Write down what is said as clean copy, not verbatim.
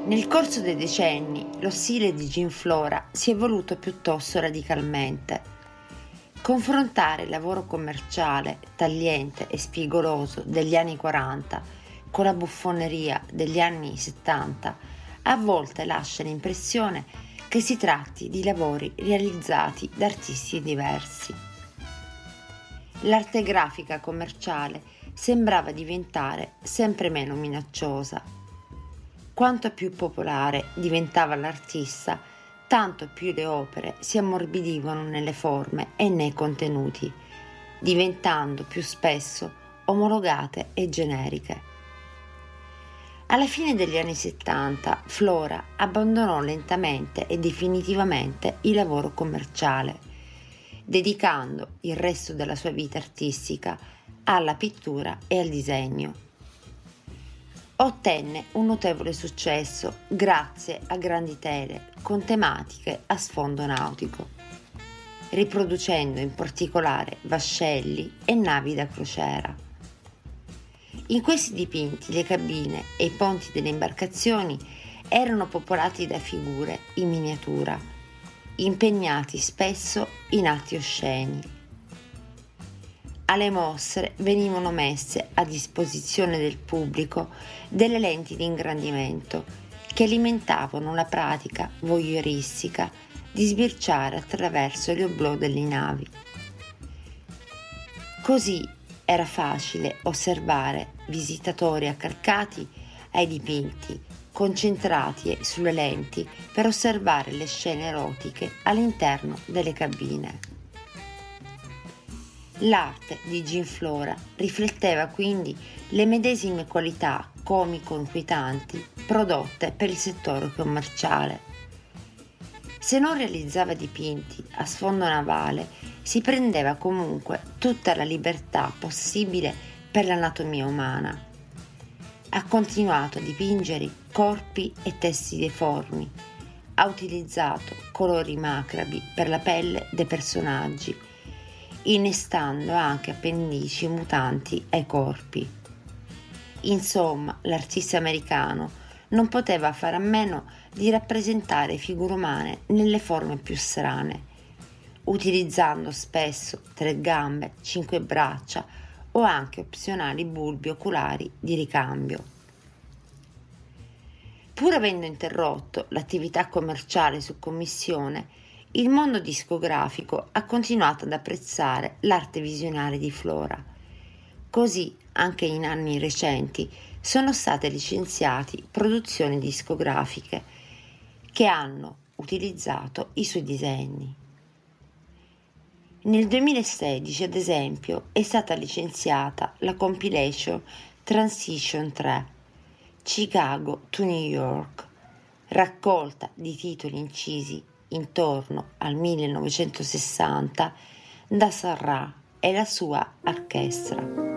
Nel corso dei decenni lo stile di Jean Flora si è evoluto piuttosto radicalmente. Confrontare il lavoro commerciale, tagliente e spigoloso degli anni 40 con la buffoneria degli anni 70 a volte lascia l'impressione che si tratti di lavori realizzati da artisti diversi. L'arte grafica commerciale sembrava diventare sempre meno minacciosa. Quanto più popolare diventava l'artista, tanto più le opere si ammorbidivano nelle forme e nei contenuti, diventando più spesso omologate e generiche. Alla fine degli anni 70, Flora abbandonò lentamente e definitivamente il lavoro commerciale, dedicando il resto della sua vita artistica alla pittura e al disegno. Ottenne un notevole successo grazie a grandi tele con tematiche a sfondo nautico, riproducendo in particolare vascelli e navi da crociera. In questi dipinti le cabine e i ponti delle imbarcazioni erano popolati da figure in miniatura, impegnati spesso in atti osceni. Alle mostre venivano messe a disposizione del pubblico delle lenti di ingrandimento che alimentavano la pratica voyeuristica di sbirciare attraverso gli oblò delle navi. Così era facile osservare visitatori accalcati ai dipinti, concentrati sulle lenti per osservare le scene erotiche all'interno delle cabine. L'arte di Jean Flora rifletteva quindi le medesime qualità comico-inquietanti prodotte per il settore commerciale. Se non realizzava dipinti a sfondo navale, si prendeva comunque tutta la libertà possibile per l'anatomia umana. Ha continuato a dipingere corpi e testi deformi, ha utilizzato colori macrabi per la pelle dei personaggi, innestando anche appendici mutanti ai corpi. Insomma, l'artista americano non poteva fare a meno di rappresentare figure umane nelle forme più strane, utilizzando spesso 3 gambe, 5 braccia o anche opzionali bulbi oculari di ricambio. Pur avendo interrotto l'attività commerciale su commissione, il mondo discografico ha continuato ad apprezzare l'arte visionaria di Flora. Così, anche in anni recenti, sono state licenziate produzioni discografiche che hanno utilizzato i suoi disegni. Nel 2016, ad esempio, è stata licenziata la compilation Transition 3, Chicago to New York, raccolta di titoli incisi intorno al 1960 da Sarra e la sua orchestra.